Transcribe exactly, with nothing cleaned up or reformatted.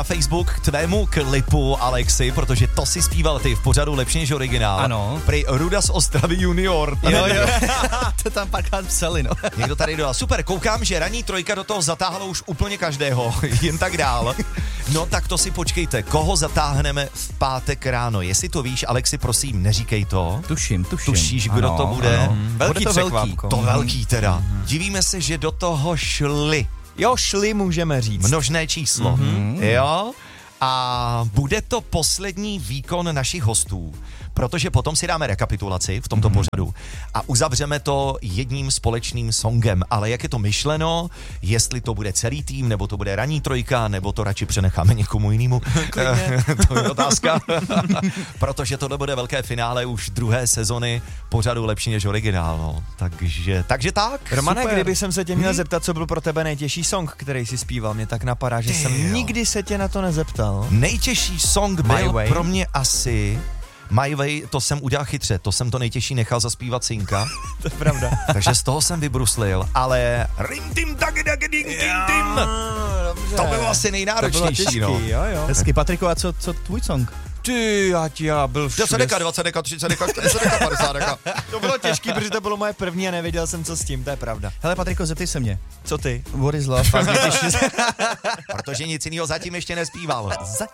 Facebook k tvému klipu, Alexi, protože to si zpíval ty v pořadu Lepší než originál. Ano. Prý Ruda z Ostravy junior. Jo, jo. To tam párkrát psali, no. Někdo tady dodal. Super, koukám, že ranní trojka do toho zatáhla už úplně každého. Jen tak dál. No tak to si počkejte. Koho zatáhneme v pátek ráno? Jestli to víš, Alexi, prosím, neříkej to. Tuším, tuším. Tušíš, kdo ano, to bude? Ano. Velký Bude to překvapko. velký. To velký teda. Mm-hmm. Divíme se, že do toho šli. Jo, šli můžeme říct. Množné číslo. Mm-hmm. Jo? A bude to poslední výkon našich hostů, protože potom si dáme rekapitulaci v tomto mm. pořadu a uzavřeme to jedním společným songem. Ale jak je to myšleno, jestli to bude celý tým, nebo to bude ranní trojka, nebo to radši přenecháme někomu jinému, to je otázka. Protože tohle bude velké finále už druhé sezony pořadu Lepší než originál. No. Takže, takže tak. Romane, super. kdyby jsem se tě měl Hmm? zeptat, co byl pro tebe nejtěžší song, který jsi zpíval, mě tak napadá, že Ty jsem jo. nikdy se tě na to nezeptal. Nejtěžší song My byl Way. pro mě asi My Way, to jsem udělal chytře, to jsem to nejtěžší nechal zaspívat synka, To je pravda. takže z toho jsem vybruslil, ale rim tim tak tak ding tim tim, to bylo asi To bylo nejnáročnější, těžký, no. jo, jo. Hezky, Patriku, a co, co tvůj song? Ty, já ti, já byl všude. deset deka, dvacet deka, třicet deka, čtyřicet deka, padesát deka. To bylo těžký, protože to bylo moje první a nevěděl jsem, co s tím, to je pravda. Hele, Patriku, zeptej se mě. Co ty? What is love? Fakt mě těší. Protože nic jiného zatím ještě nespíval.